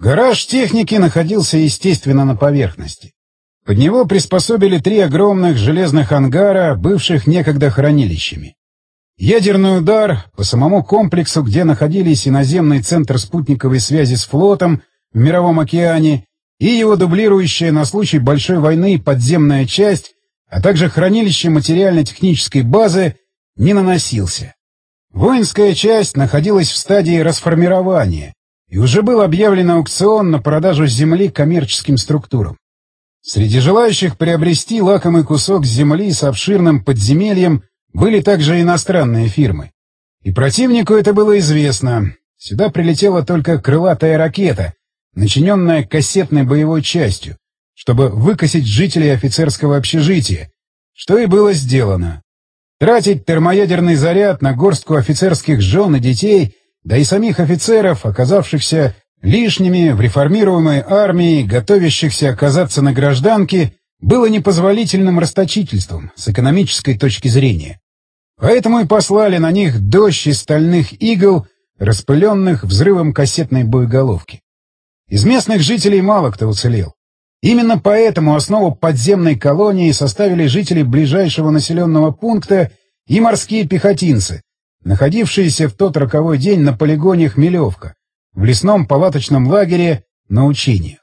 Гараж техники находился, естественно, на поверхности. Под него приспособили 3 огромных железных ангара, бывших некогда хранилищами. Ядерный удар по самому комплексу, где находились и наземный центр спутниковой связи с флотом в Мировом океане, и его дублирующая на случай большой войны подземная часть, а также хранилище материально-технической базы, не наносился. Воинская часть находилась в стадии расформирования, и уже был объявлен аукцион на продажу земли коммерческим структурам. Среди желающих приобрести лакомый кусок земли с обширным подземельем были также иностранные фирмы. И противнику это было известно. Сюда прилетела только крылатая ракета, начиненная кассетной боевой частью, чтобы выкосить жителей офицерского общежития, что и было сделано. Тратить термоядерный заряд на горстку офицерских жен и детей, да и самих офицеров, оказавшихся лишними в реформируемой армии, готовящихся оказаться на гражданке, было непозволительным расточительством с экономической точки зрения. Поэтому и послали на них дождь из стальных игл, распыленных взрывом кассетной боеголовки. Из местных жителей мало кто уцелел. Именно поэтому основу подземной колонии составили жители ближайшего населенного пункта и морские пехотинцы, находившиеся в тот роковой день на полигоне Хмелевка, в лесном палаточном лагере на учениях.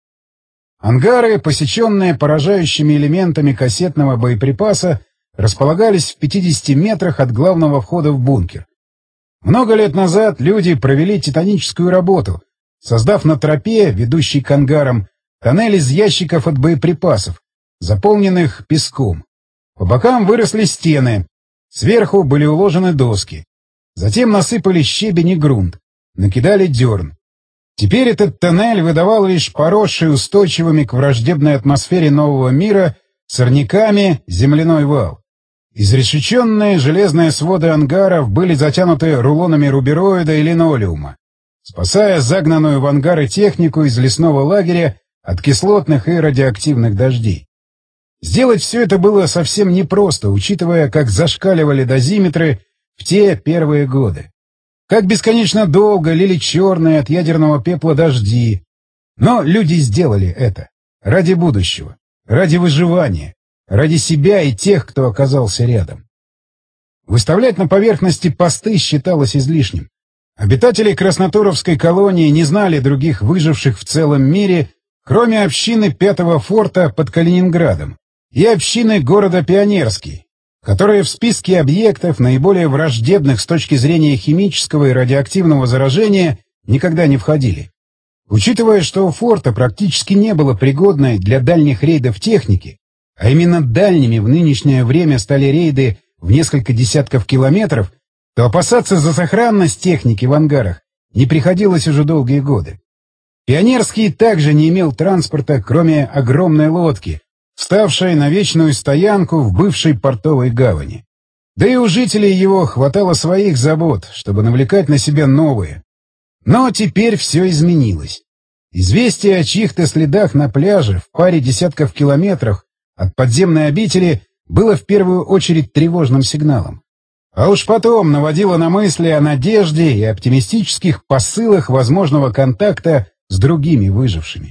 Ангары, посеченные поражающими элементами кассетного боеприпаса, располагались в 50 метрах от главного входа в бункер. Много лет назад люди провели титаническую работу, создав на тропе, ведущей к ангарам, тоннель из ящиков от боеприпасов, заполненных песком. По бокам выросли стены, сверху были уложены доски. Затем насыпали щебень и грунт, накидали дерн. Теперь этот тоннель выдавал лишь поросший устойчивыми к враждебной атмосфере нового мира сорняками земляной вал. Изрешеченные железные своды ангаров были затянуты рулонами рубероида и линолеума, спасая загнанную в ангары технику из лесного лагеря от кислотных и радиоактивных дождей. Сделать все это было совсем непросто, учитывая, как зашкаливали дозиметры в те первые годы. Как бесконечно долго лили черные от ядерного пепла дожди. Но люди сделали это. Ради будущего. Ради выживания. Ради себя и тех, кто оказался рядом. Выставлять на поверхности посты считалось излишним. Обитатели Красноторовской колонии не знали других выживших в целом мире, кроме общины 5-го форта под Калининградом и общины города Пионерский, которые в списке объектов, наиболее враждебных с точки зрения химического и радиоактивного заражения, никогда не входили. Учитывая, что у форта практически не было пригодной для дальних рейдов техники, а именно дальними в нынешнее время стали рейды в несколько десятков километров, то опасаться за сохранность техники в ангарах не приходилось уже долгие годы. Пионерский также не имел транспорта, кроме огромной лодки, ставшей на вечную стоянку в бывшей портовой гавани. Да и у жителей его хватало своих забот, чтобы навлекать на себя новые. Но теперь все изменилось. Известие о чьих-то следах на пляже в паре десятков километров от подземной обители было в первую очередь тревожным сигналом. А уж потом наводило на мысли о надежде и оптимистических посылах возможного контакта с другими выжившими.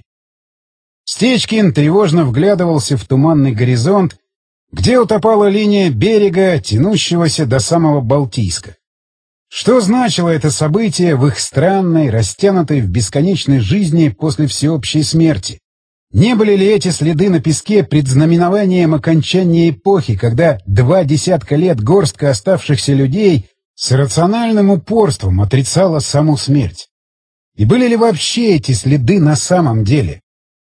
Стечкин тревожно вглядывался в туманный горизонт, где утопала линия берега, тянущегося до самого Балтийска. Что значило это событие в их странной, растянутой в бесконечной жизни после всеобщей смерти? Не были ли эти следы на песке предзнаменованием окончания эпохи, когда 20 лет горстка оставшихся людей с рациональным упорством отрицала саму смерть? И были ли вообще эти следы на самом деле?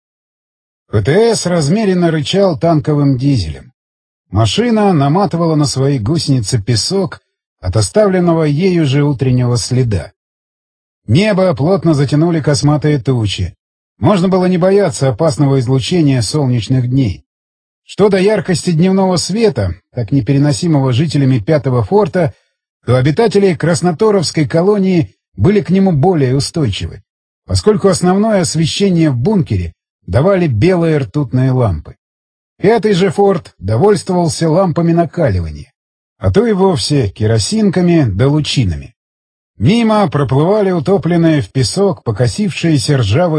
ПТС размеренно рычал танковым дизелем. Машина наматывала на свои гусеницы песок от оставленного ею же утреннего следа. Небо плотно затянули косматые тучи. Можно было не бояться опасного излучения солнечных дней. Что до яркости дневного света, так непереносимого жителями 5-го форта, то обитатели Красноторовской колонии были к нему более устойчивы, поскольку основное освещение в бункере давали белые ртутные лампы. 5-й же форт довольствовался лампами накаливания, а то и вовсе керосинками да лучинами. Мимо проплывали утопленные в песок покосившиеся ржавые